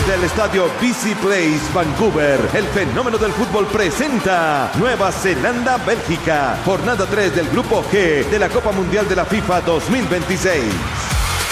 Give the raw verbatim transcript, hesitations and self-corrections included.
Desde el estadio B C Place, Vancouver, el fenómeno del fútbol presenta Nueva Zelanda-Bélgica, jornada tres del Grupo G de la Copa Mundial de la FIFA dos mil veintiséis.